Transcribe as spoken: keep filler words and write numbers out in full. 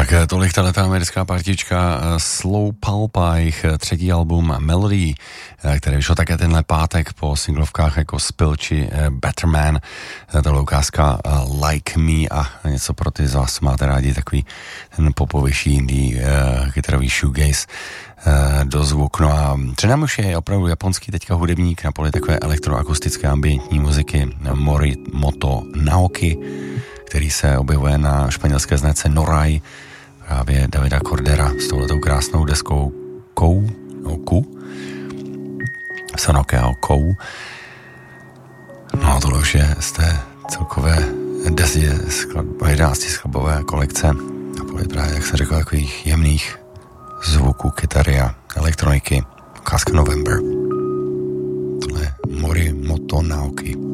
Tak tolik tato americká partička Slow Pulpa, jejich třetí album Melody, který vyšel také tenhle pátek po singlovkách jako Spill či Better Man. To je ukázka Like Me a něco pro ty z vás máte rádi, takový ten popovější indie kytarový shoegaze do zvuk. No a předám už je opravdu japonský teďka hudebník na poli takové elektroakustické ambientní muziky Morimoto Naoki, který se objevuje na španělské značce Norai, právě Davida Cordera s touhletou krásnou deskou Kou, no Ku, Sanokého Kou. No a tohle už je z té celkové desy jedenácti skladbové kolekce a poli právě, jak jsem řekl, takových jemných zvuků kytary a elektroniky. Ukázka November. Tohle je Morimoto Naoki.